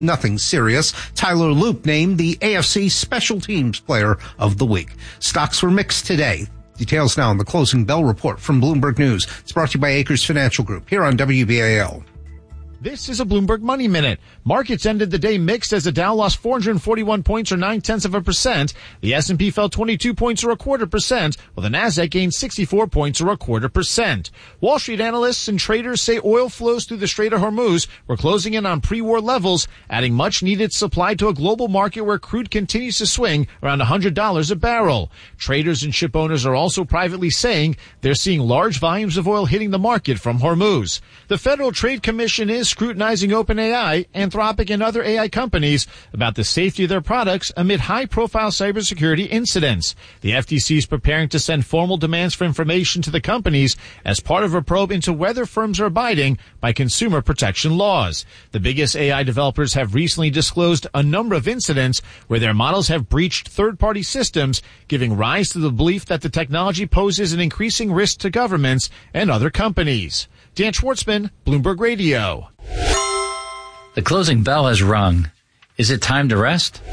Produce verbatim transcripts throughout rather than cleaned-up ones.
Nothing serious. Tyler Loop named the A F C Special Teams Player of the Week. Stocks were mixed today. Details now on the closing bell report from Bloomberg News. It's brought to you by Acres Financial Group here on W B A L. This is a Bloomberg Money Minute. Markets ended the day mixed as the Dow lost four hundred forty-one points or nine-tenths of a percent. The S and P fell twenty-two points or a quarter percent, while the Nasdaq gained sixty-four points or a quarter percent. Wall Street analysts and traders say oil flows through the Strait of Hormuz were closing in on pre-war levels, adding much-needed supply to a global market where crude continues to swing around one hundred dollars a barrel. Traders and ship owners are also privately saying they're seeing large volumes of oil hitting the market from Hormuz. The Federal Trade Commission is scrutinizing OpenAI, Anthropic, and other A I companies about the safety of their products amid high-profile cybersecurity incidents. The F T C is preparing to send formal demands for information to the companies as part of a probe into whether firms are abiding by consumer protection laws. The biggest A I developers have recently disclosed a number of incidents where their models have breached third-party systems, giving rise to the belief that the technology poses an increasing risk to governments and other companies. Dan Schwartzman, Bloomberg Radio. The closing bell has rung. Is it time to rest?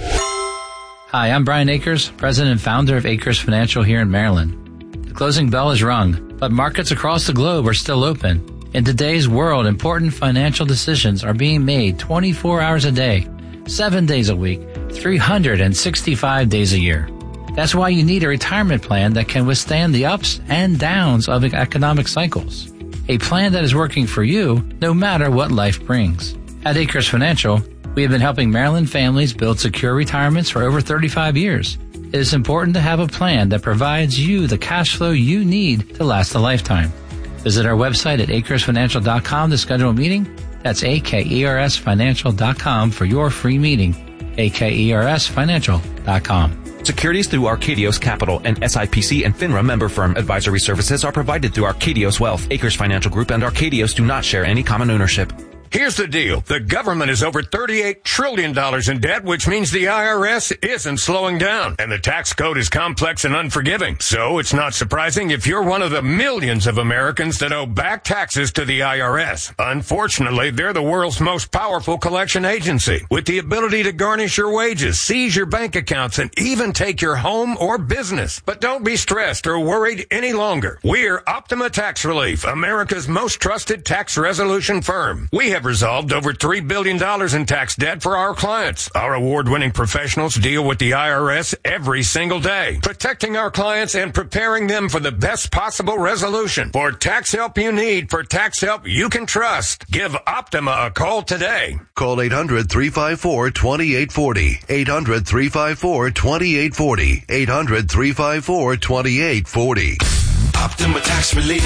Hi, I'm Brian Akers, president and founder of Akers Financial here in Maryland. The closing bell has rung, but markets across the globe are still open. In today's world, important financial decisions are being made twenty-four hours a day, seven days a week, three hundred sixty-five days a year. That's why you need a retirement plan that can withstand the ups and downs of economic cycles. A plan that is working for you no matter what life brings. At Acres Financial, we have been helping Maryland families build secure retirements for over thirty-five years. It is important to have a plan that provides you the cash flow you need to last a lifetime. Visit our website at acres financial dot com to schedule a meeting. That's A K E R S financial dot com for your free meeting. A K E R S financial dot com. Securities through Arcadios Capital and S I P C and FINRA member firm. Advisory services are provided through Arcadios Wealth. Acres Financial Group and Arcadios do not share any common ownership. Here's the deal. The government is over thirty-eight trillion dollars in debt, which means the I R S isn't slowing down. And the tax code is complex and unforgiving. So it's not surprising if you're one of the millions of Americans that owe back taxes to the I R S. Unfortunately, they're the world's most powerful collection agency, with the ability to garnish your wages, seize your bank accounts, and even take your home or business. But don't be stressed or worried any longer. We're Optima Tax Relief, America's most trusted tax resolution firm. We have have resolved over three billion dollars in tax debt for our clients. Our award-winning professionals deal with the I R S every single day, protecting our clients and preparing them for the best possible resolution. For tax help you need, for tax help you can trust, give Optima a call today. Call eight hundred, three five four, two eight four zero. eight hundred, three five four, two eight four zero. eight hundred, three five four, two eight four zero. Optima Tax Relief.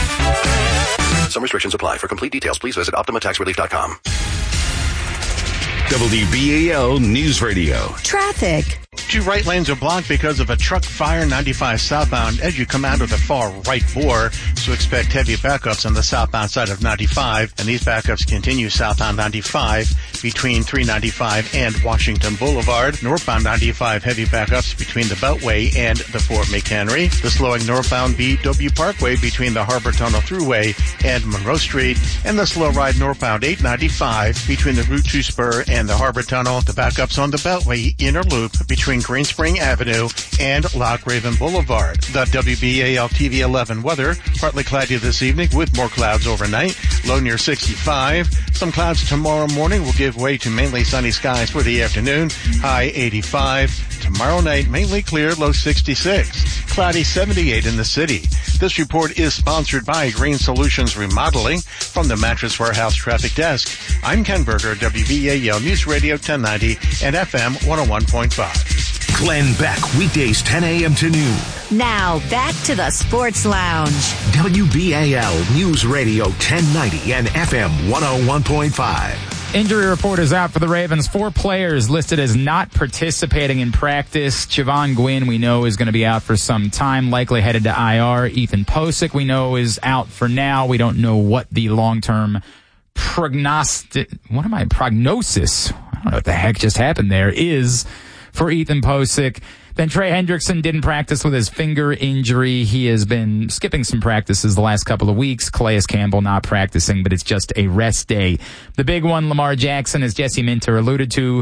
Some restrictions apply. For complete details, please visit optima tax relief dot com. W B A L News Radio. Traffic. Two right lanes are blocked because of a truck fire ninety-five southbound as you come out of the far right bore, so expect heavy backups on the southbound side of ninety-five, and these backups continue southbound ninety-five between three ninety-five and Washington Boulevard. Northbound ninety-five heavy backups between the Beltway and the Fort McHenry. The slowing northbound B W Parkway between the Harbor Tunnel Thruway and Monroe Street, and the slow ride northbound eight ninety-five between the Route two Spur and the Harbor Tunnel. The backups on the Beltway inner loop between Green Spring Avenue and Loch Raven Boulevard. The W B A L T V eleven weather, partly cloudy this evening with more clouds overnight, low near sixty-five. Some clouds tomorrow morning will give way to mainly sunny skies for the afternoon, high eighty-five. Tomorrow night, mainly clear, low sixty-six. Cloudy seventy-eight in the city. This report is sponsored by Green Solutions Remodeling from the Mattress Warehouse Traffic Desk. I'm Ken Berger, W B A L News Radio ten ninety and F M one oh one point five. Glenn Beck, weekdays ten a.m. to noon. Now, back to the Sports Lounge. W B A L News Radio ten ninety and F M one oh one point five. Injury report is out for the Ravens. Four players listed as not participating in practice. Javon Gwynn, we know, is going to be out for some time, likely headed to I R. Ethan Posick, we know, is out for now. We don't know what the long-term prognostic, what am I, prognosis, I don't know what the heck just happened there, is for Ethan Posick. Then Trey Hendrickson didn't practice with his finger injury. He has been skipping some practices the last couple of weeks. Calais Campbell not practicing, but it's just a rest day. The big one, Lamar Jackson, as Jesse Minter alluded to,